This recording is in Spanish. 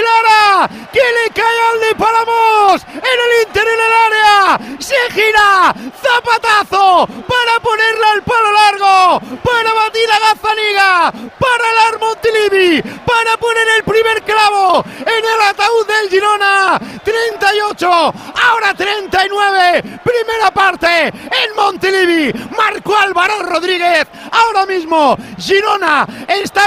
Clara, que le cae al de Palamos en el interior del área, se gira, zapatazo para ponerla al palo largo, para batir a Gazzaniga, para el Montilivi, para poner el primer clavo en el ataúd del Girona. 38, ahora 39, primera parte en Montilivi, marcó Álvaro Rodríguez. Ahora mismo Girona está